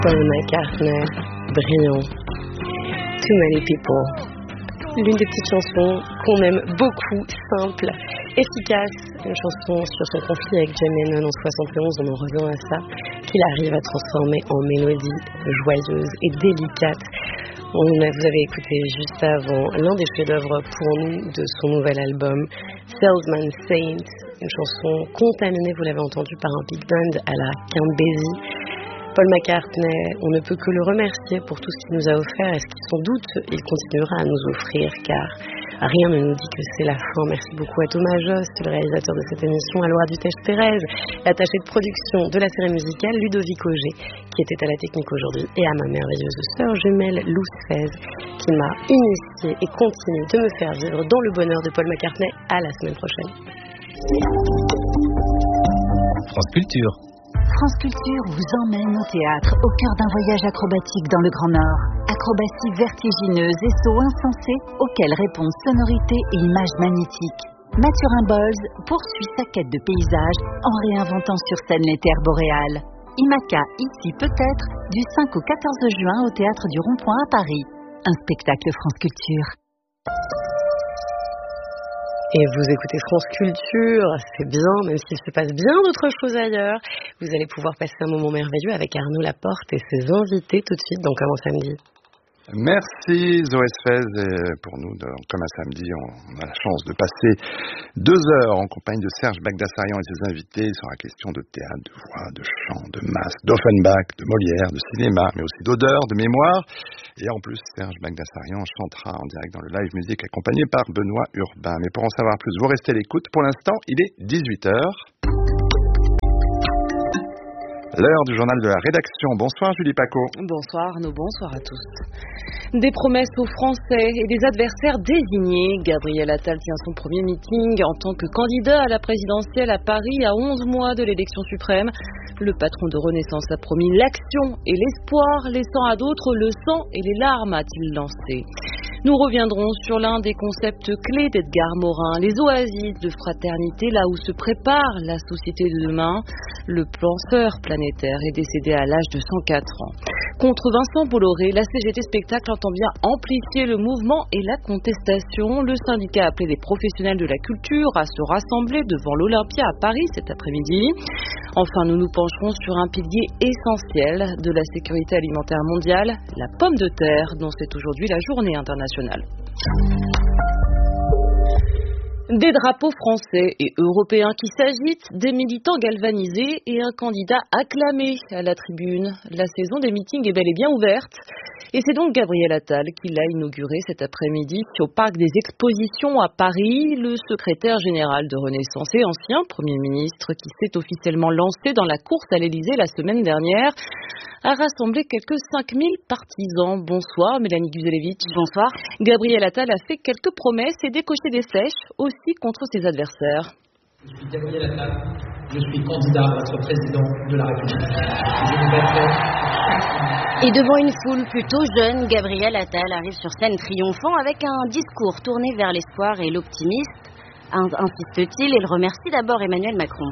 Paul McCartney, brillant. Too Many People. L'une des petites chansons qu'on aime beaucoup, simple, efficace. Une chanson sur son conflit avec John Lennon en 71, on en revient à ça, qu'il arrive à transformer en mélodie joyeuse et délicate. Vous avez écouté juste avant l'un des chefs-d'œuvre pour nous de son nouvel album, Salesman Saint, une chanson contaminée, vous l'avez entendu, par un big band à la Count Basie. Paul McCartney, on ne peut que le remercier pour tout ce qu'il nous a offert et ce qu'il sans doute il continuera à nous offrir, car rien ne nous dit que c'est la fin. Merci beaucoup à Thomas Jost, le réalisateur de cette émission, à Laura Dutèche-Pérez, l'attaché de production de la série musicale Ludovic Auger, qui était à la technique aujourd'hui, et à ma merveilleuse sœur jumelle Lou Fez, qui m'a initiée et continue de me faire vivre dans le bonheur de Paul McCartney. À la semaine prochaine. France Culture. France Culture vous emmène au théâtre au cœur d'un voyage acrobatique dans le Grand Nord. Acrobatie vertigineuse et sauts insensés auxquels répondent sonorité et images magnétiques. Mathurin Bolz poursuit sa quête de paysage en réinventant sur scène les terres boréales. IMACA, ici peut-être, du 5 au 14 juin au théâtre du Rond-Point à Paris. Un spectacle France Culture. Et vous écoutez France Culture, c'est bien, même s'il se passe bien d'autres choses ailleurs. Vous allez pouvoir passer un moment merveilleux avec Arnaud Laporte et ses invités tout de suite dans Comme un samedi. Merci Zoé Fez, et pour nous, comme un samedi, on a la chance de passer 2 heures en compagnie de Serge Bagdasarian et ses invités. Il sera question de théâtre, de voix, de chant, de masque, d'Offenbach, de Molière, de cinéma, mais aussi d'odeur, de mémoire. Et en plus, Serge Bagdasarian chantera en direct dans le live musique accompagné par Benoît Urbain. Mais pour en savoir plus, vous restez à l'écoute. Pour l'instant, il est 18h. L'heure du journal de la rédaction. Bonsoir Julie Paco. Bonsoir Arnaud, bonsoir à tous. Des promesses aux Français et des adversaires désignés. Gabriel Attal tient son premier meeting en tant que candidat à la présidentielle à Paris à 11 mois de l'élection suprême. Le patron de Renaissance a promis l'action et l'espoir, laissant à d'autres le sang et les larmes, a-t-il lancé. Nous reviendrons sur l'un des concepts clés d'Edgar Morin, les oasis de fraternité, là où se prépare la société de demain. Le penseur planétaire est décédé à l'âge de 104 ans. Contre Vincent Bolloré, la CGT Spectacle entend bien amplifier le mouvement et la contestation. Le syndicat a appelé les professionnels de la culture à se rassembler devant l'Olympia à Paris cet après-midi. Enfin, nous nous pencherons sur un pilier essentiel de la sécurité alimentaire mondiale, la pomme de terre, dont c'est aujourd'hui la journée internationale. Des drapeaux français et européens qui s'agitent, des militants galvanisés et un candidat acclamé à la tribune. La saison des meetings est bel et bien ouverte. Et c'est donc Gabriel Attal qui l'a inauguré cet après-midi au Parc des Expositions à Paris. Le secrétaire général de Renaissance et ancien Premier ministre qui s'est officiellement lancé dans la course à l'Élysée la semaine dernière a rassemblé quelques 5000 partisans. Bonsoir Mélanie Guzelevich. Bonsoir. Gabriel Attal a fait quelques promesses et décoché des flèches aussi contre ses adversaires. Je suis Gabriel Attal, je suis candidat à être président de la République. Je me battrai. Et devant une foule plutôt jeune, Gabriel Attal arrive sur scène triomphant avec un discours tourné vers l'espoir et l'optimisme. Insiste-t-il, et il remercie d'abord Emmanuel Macron.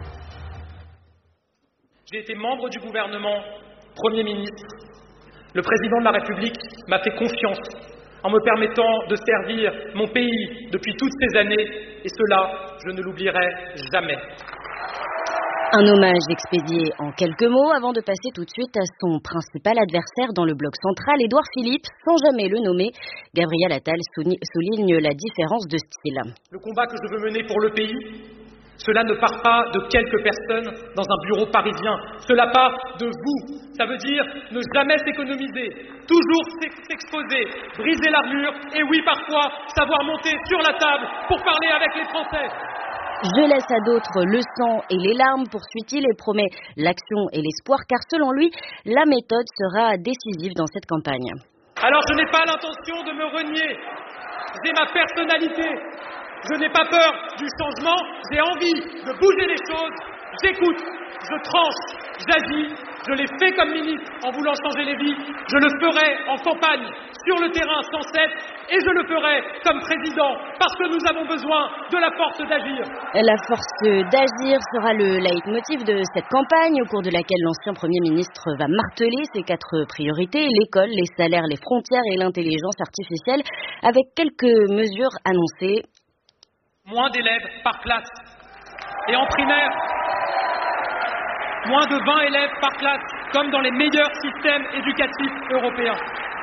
J'ai été membre du gouvernement, Premier ministre. Le président de la République m'a fait confiance en me permettant de servir mon pays depuis toutes ces années, et cela, je ne l'oublierai jamais. Un hommage expédié en quelques mots avant de passer tout de suite à son principal adversaire dans le bloc central, Édouard Philippe, sans jamais le nommer. Gabriel Attal souligne la différence de style. Le combat que je veux mener pour le pays, cela ne part pas de quelques personnes dans un bureau parisien. Cela part de vous. Ça veut dire ne jamais s'économiser, toujours s'exposer, briser l'armure et oui, parfois, savoir monter sur la table pour parler avec les Français. Je laisse à d'autres le sang et les larmes, poursuit-il, et promet l'action et l'espoir, car selon lui, la méthode sera décisive dans cette campagne. Alors je n'ai pas l'intention de me renier. J'ai ma personnalité. Je n'ai pas peur du changement. J'ai envie de bouger les choses j'écoute, je tranche, j'agis, je l'ai fait comme ministre en voulant changer les vies, je le ferai en campagne, sur le terrain sans cesse, et je le ferai comme président, parce que nous avons besoin de la force d'agir. La force d'agir sera le leitmotiv de cette campagne, au cours de laquelle l'ancien Premier ministre va marteler ses 4 priorités, l'école, les salaires, les frontières et l'intelligence artificielle, avec quelques mesures annoncées. Moins d'élèves par classe. Et en primaire, moins de 20 élèves par classe, comme dans les meilleurs systèmes éducatifs européens.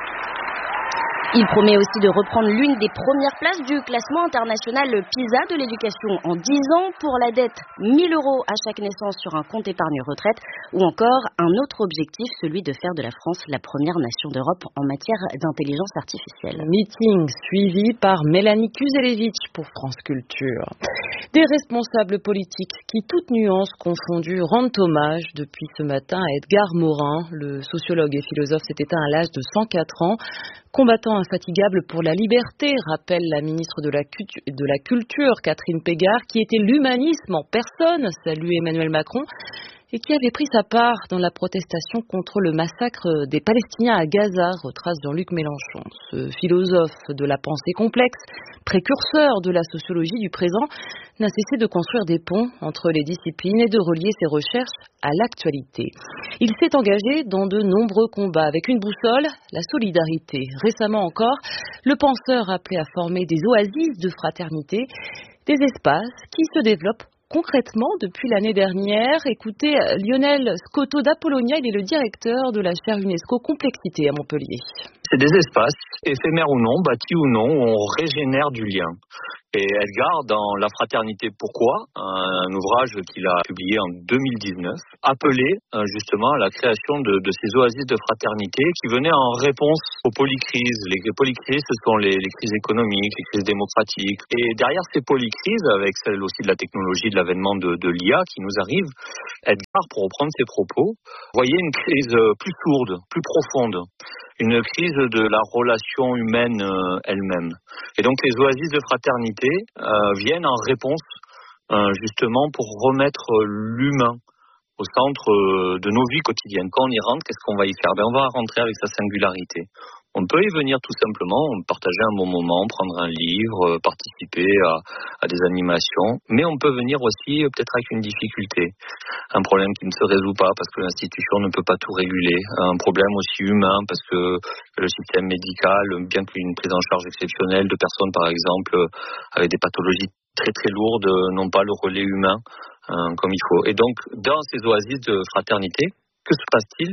Il promet aussi de reprendre l'une des premières places du classement international PISA de l'éducation en 10 ans pour la dette 1 000 € à chaque naissance sur un compte épargne retraite ou encore un autre objectif, celui de faire de la France la première nation d'Europe en matière d'intelligence artificielle. Meeting suivi par Mélanie Kuzelevic pour France Culture. Des responsables politiques qui, toutes nuances confondues, rendent hommage depuis ce matin à Edgar Morin. Le sociologue et philosophe s'est éteint à l'âge de 104 ans. Combattant infatigable pour la liberté, rappelle la ministre de la Culture, Catherine Pégard, qui était l'humanisme en personne, salue Emmanuel Macron, et qui avait pris sa part dans la protestation contre le massacre des Palestiniens à Gaza, retrace Jean-Luc Mélenchon. Ce philosophe de la pensée complexe, précurseur de la sociologie du présent, n'a cessé de construire des ponts entre les disciplines et de relier ses recherches à l'actualité. Il s'est engagé dans de nombreux combats avec une boussole, la solidarité. Récemment encore, le penseur appelait à former des oasis de fraternité, des espaces qui se développent concrètement depuis l'année dernière. Écoutez Lionel Scotto d'Apollonia, il est le directeur de la chaire UNESCO Complexité à Montpellier. C'est des espaces, éphémères ou non, bâtis ou non, où on régénère du lien. Et Edgar, dans La Fraternité, pourquoi, un ouvrage qu'il a publié en 2019, appelait justement à la création de ces oasis de fraternité qui venaient en réponse aux polycrises. Les polycrises, ce sont les crises économiques, les crises démocratiques. Et derrière ces polycrises, avec celle aussi de la technologie, de l'avènement de l'IA qui nous arrive, Edgar, pour reprendre ses propos, voyait une crise plus sourde, plus profonde. Une crise de la relation humaine elle-même. Et donc les oasis de fraternité viennent en réponse justement pour remettre l'humain au centre de nos vies quotidiennes. Quand on y rentre, qu'est-ce qu'on va y faire? On va rentrer avec sa singularité. On peut y venir tout simplement, partager un bon moment, prendre un livre, participer à des animations, mais on peut venir aussi peut-être avec une difficulté, un problème qui ne se résout pas parce que l'institution ne peut pas tout réguler, un problème aussi humain parce que le système médical, bien qu'une prise en charge exceptionnelle de personnes par exemple avec des pathologies très très lourdes, n'ont pas le relais humain comme il faut. Et donc dans ces oasis de fraternité, que se passe-t-il?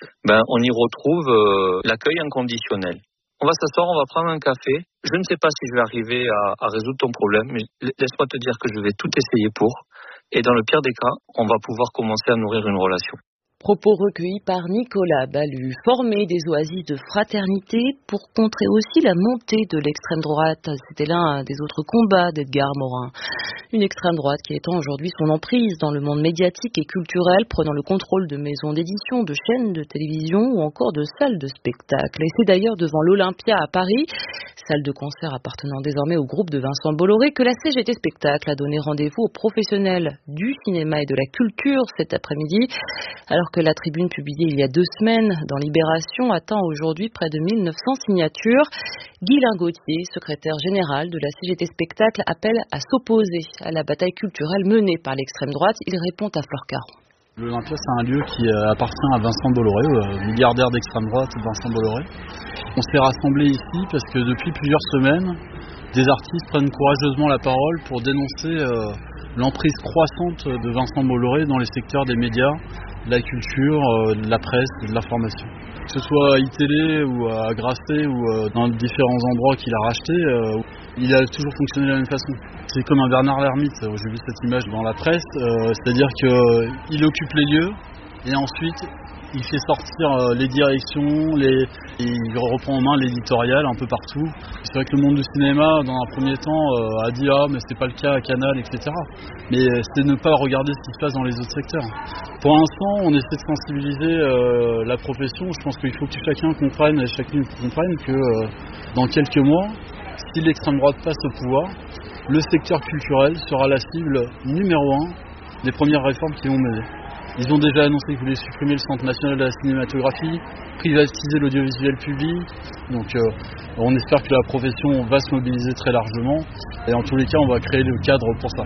On y retrouve l'accueil inconditionnel. On va s'asseoir, on va prendre un café. Je ne sais pas si je vais arriver à résoudre ton problème, mais laisse-moi te dire que je vais tout essayer pour. Et dans le pire des cas, on va pouvoir commencer à nourrir une relation. Propos recueillis par Nicolas Ballu. Former des oasis de fraternité pour contrer aussi la montée de l'extrême droite. C'était l'un des autres combats d'Edgar Morin. Une extrême droite qui étend aujourd'hui son emprise dans le monde médiatique et culturel, prenant le contrôle de maisons d'édition, de chaînes de télévision ou encore de salles de spectacle. Et c'est d'ailleurs devant l'Olympia à Paris, salle de concert appartenant désormais au groupe de Vincent Bolloré, que la CGT Spectacle a donné rendez-vous aux professionnels du cinéma et de la culture cet après-midi. Alors que la tribune publiée il y a 2 semaines dans Libération atteint aujourd'hui près de 1900 signatures, Guylain Gauthier, secrétaire général de la CGT Spectacle, appelle à s'opposer à la bataille culturelle menée par l'extrême droite. Il répond à Fleur Caron. L'Olympia, c'est un lieu qui appartient à Vincent Bolloré, milliardaire d'extrême droite, Vincent Bolloré. On s'est rassemblés ici parce que depuis plusieurs semaines, des artistes prennent courageusement la parole pour dénoncer l'emprise croissante de Vincent Bolloré dans les secteurs des médias, de la culture, de la presse, de l'information. Que ce soit à iTélé ou à Grasset ou dans différents endroits qu'il a rachetés, il a toujours fonctionné de la même façon. C'est comme un Bernard Lhermitte, j'ai vu cette image dans la presse, c'est-à-dire qu'il occupe les lieux et ensuite il fait sortir les directions, il reprend en main l'éditorial un peu partout. C'est vrai que le monde du cinéma, dans un premier temps, a dit « Ah, mais c'est pas le cas à Canal, etc. » Mais c'est ne pas regarder ce qui se passe dans les autres secteurs. Pour l'instant, on essaie de sensibiliser la profession. Je pense qu'il faut que chacun comprenne et chacune comprenne que dans quelques mois, si l'extrême droite passe au pouvoir, le secteur culturel sera la cible numéro 1 des premières réformes qu'ils vont mener. Ils ont déjà annoncé qu'ils voulaient supprimer le Centre national de la cinématographie, privatiser l'audiovisuel public. Donc on espère que la profession va se mobiliser très largement. Et en tous les cas, on va créer le cadre pour ça.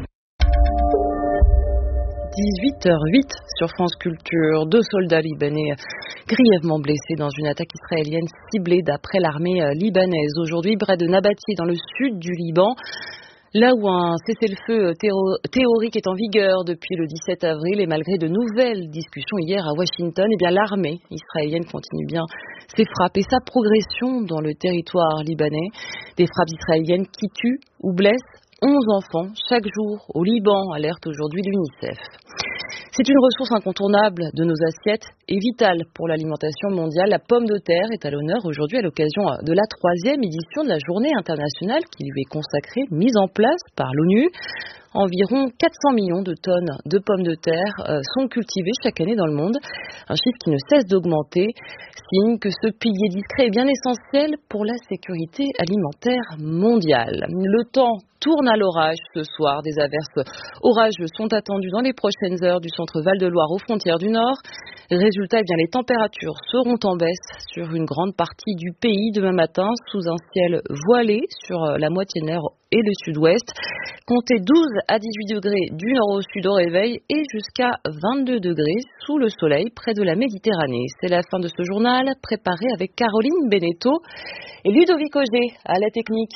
18h08 sur France Culture. 2 soldats libanais grièvement blessés dans une attaque israélienne ciblée d'après l'armée libanaise. Aujourd'hui, près de Nabatieh, dans le sud du Liban, là où un cessez-le-feu théorique est en vigueur depuis le 17 avril et malgré de nouvelles discussions hier à Washington, eh bien l'armée israélienne continue bien ses frappes et sa progression dans le territoire libanais. Des frappes israéliennes qui tuent ou blessent 11 enfants chaque jour au Liban, alerte aujourd'hui l'UNICEF. C'est une ressource incontournable de nos assiettes et vitale pour l'alimentation mondiale. La pomme de terre est à l'honneur aujourd'hui à l'occasion de la 3e édition de la journée internationale qui lui est consacrée, mise en place par l'ONU. Environ 400 millions de tonnes de pommes de terre sont cultivées chaque année dans le monde. Un chiffre qui ne cesse d'augmenter, signe que ce pilier discret est bien essentiel pour la sécurité alimentaire mondiale. Le temps tourne à l'orage ce soir. Des averses orageuses sont attendues dans les prochaines heures du centre Val-de-Loire aux frontières du Nord. Résultat, eh bien, les températures seront en baisse sur une grande partie du pays demain matin sous un ciel voilé sur la moitié nord et le sud-ouest. Comptez 12 à 18 degrés du nord au sud au réveil et jusqu'à 22 degrés sous le soleil près de la Méditerranée. C'est la fin de ce journal préparé avec Caroline Beneteau et Ludovic Auger à la technique.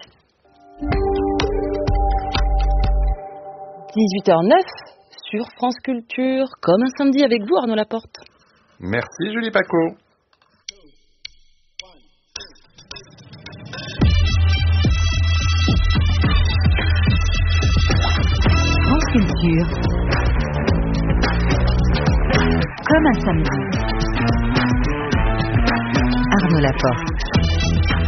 18h09 sur France Culture, comme un samedi avec vous Arnaud Laporte. Merci Julie Paco. France Culture, comme un samedi. Arnaud Laporte.